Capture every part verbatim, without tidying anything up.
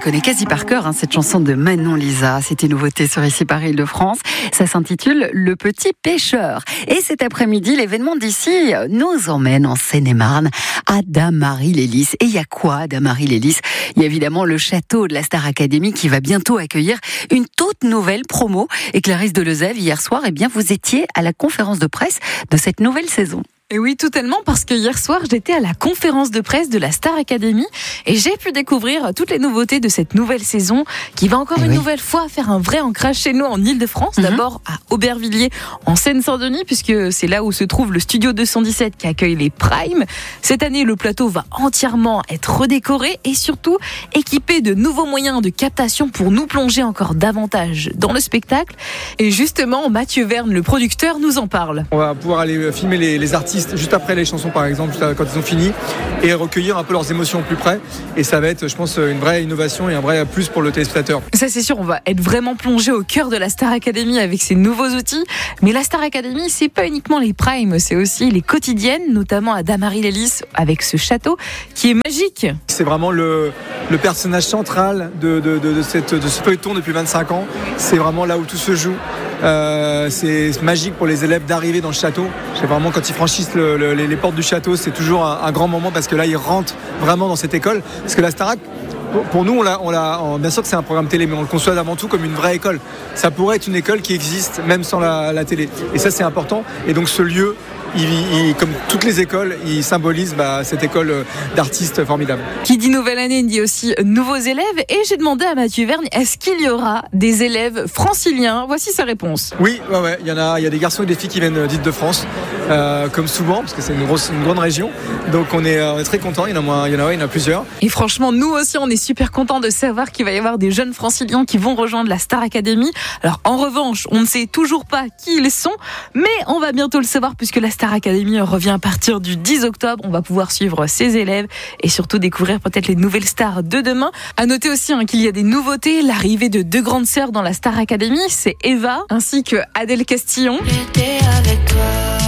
connaît quasi par cœur, hein, cette chanson de Manon Lisa. C'était une nouveauté sur Ici Paris Île-de-France. Ça s'intitule Le Petit Pêcheur. Et cet après-midi, l'événement d'ici nous emmène en Seine-et-Marne à Damary-les-Lys. Et il y a quoi à Damary-les-Lys? Il y a évidemment le château de la Star Academy qui va bientôt accueillir une toute nouvelle promo. Et Clarisse Delezève, hier soir, eh bien, vous étiez à la conférence de presse de cette nouvelle saison. Et oui, totalement, parce que hier soir, j'étais à la conférence de presse de la Star Academy et j'ai pu découvrir toutes les nouveautés de cette nouvelle saison qui va encore et une oui. nouvelle fois faire un vrai ancrage chez nous en Île-de-France. Mm-hmm. D'abord à Aubervilliers, en Seine-Saint-Denis, puisque c'est là où se trouve le studio deux cent dix-sept qui accueille les Primes. Cette année, le plateau va entièrement être redécoré et surtout équipé de nouveaux moyens de captation pour nous plonger encore davantage dans le spectacle. Et justement, Mathieu Verne, le producteur, nous en parle. On va pouvoir aller filmer les, les artistes juste après les chansons, par exemple, quand ils ont fini, et recueillir un peu leurs émotions au plus près. Et ça va être, je pense, une vraie innovation et un vrai plus pour le téléspectateur. Ça, c'est sûr, on va être vraiment plongé au cœur de la Star Academy avec ces nouveaux outils. Mais la Star Academy, c'est pas uniquement les primes, c'est aussi les quotidiennes, notamment à Damary-les-Lys, avec ce château qui est magique. C'est vraiment le, le personnage central de, de, de, de, cette, de ce feuilleton depuis vingt-cinq ans. C'est vraiment là où tout se joue. Euh, c'est magique pour les élèves d'arriver dans le château. C'est vraiment quand ils franchissent le, le, les, les portes du château, c'est toujours un, un grand moment parce que là ils rentrent vraiment dans cette école. Parce que la Starac, pour, pour nous, on l'a, on l'a, on, bien sûr que c'est un programme télé, mais on le conçoit avant tout comme une vraie école. Ça pourrait être une école qui existe même sans la, la télé. Et ça c'est important. Et donc ce lieu, Il, il, comme toutes les écoles, il symbolise bah, cette école d'artistes formidable. Qui dit nouvelle année, dit aussi nouveaux élèves. Et j'ai demandé à Mathieu Verne, est-ce qu'il y aura des élèves franciliens? Voici sa réponse. Oui, ouais, ouais. Il y en a, il y a des garçons et des filles qui viennent d'Île-de-France, euh, comme souvent, parce que c'est une, grosse, une grande région. Donc on est, on est très contents. Il y en a moins, il y en a, il y en a plusieurs. Et franchement, nous aussi, on est super contents de savoir qu'il va y avoir des jeunes franciliens qui vont rejoindre la Star Academy. Alors en revanche, on ne sait toujours pas qui ils sont, mais on va bientôt le savoir puisque la Star Academy revient à partir du dix octobre. On va pouvoir suivre ses élèves et surtout découvrir peut-être les nouvelles stars de demain. À noter aussi hein, qu'il y a des nouveautés. L'arrivée de deux grandes sœurs dans la Star Academy, c'est Eva ainsi que Adèle Castillon. J'étais avec toi.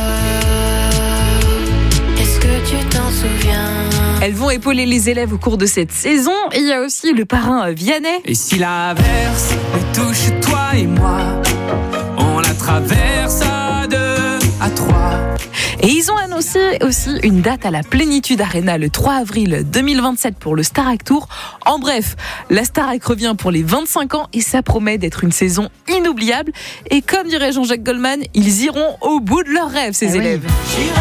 Est-ce que tu t'en souviens? Elles vont épauler les élèves au cours de cette saison. Et il y a aussi le parrain Vianney. Et si l'averse me touche toi et moi, on la traverse à deux, à trois. Et ils ont annoncé aussi une date à la Plénitude Arena le trois avril deux mille vingt-sept pour le Starac Tour. En bref, la Starac revient pour les vingt-cinq ans et ça promet d'être une saison inoubliable. Et comme dirait Jean-Jacques Goldman, ils iront au bout de leurs rêves, ces eh élèves. Oui.